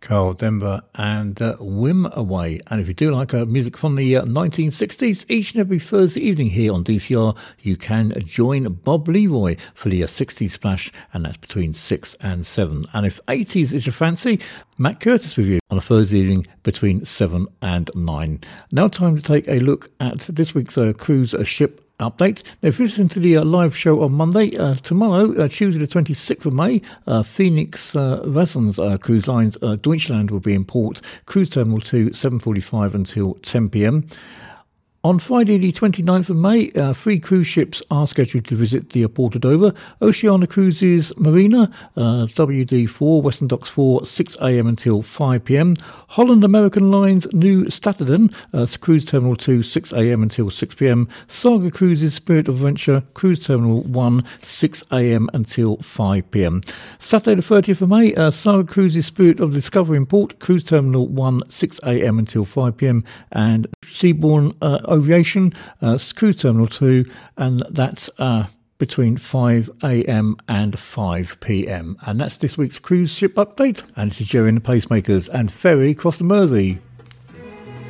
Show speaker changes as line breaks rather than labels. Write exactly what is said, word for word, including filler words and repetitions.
Carl Denver and uh, Whim Away. And if you do like uh, music from the uh, nineteen sixties, each and every Thursday evening here on D C R, you can join Bob Leroy for the uh, sixties Splash, and that's between six and seven. And if eighties is your fancy, Matt Curtis with you on a Thursday evening between seven and nine. Now time to take a look at this week's uh, cruise uh, ship update. Now, if you listen to the uh, live show on Monday, uh, tomorrow, uh, Tuesday the twenty-sixth of May, uh, Phoenix uh, Vessels uh, Cruise Lines uh, Deutschland will be in port, Cruise Terminal two, seven forty-five until ten p.m. On Friday the twenty-ninth of May, uh, three cruise ships are scheduled to visit the Port of Dover. Oceania Cruises Marina, uh, W D four, Western Docks four, six a.m. until five p.m. Holland American Lines New Statterden, uh, Cruise Terminal two, six a.m. until six p.m. Saga Cruises Spirit of Adventure, Cruise Terminal one, six a.m. until five p.m. Saturday the thirtieth of May, uh, Saga Cruises Spirit of Discovery in Port, Cruise Terminal one, six a.m. until five p.m. and Seabourn uh, Aviation, uh, Cruise Terminal two, and that's uh, between five a.m. and five p.m. And that's this week's cruise ship update. And this is Jerry and the Pacemakers and Ferry across the Mersey.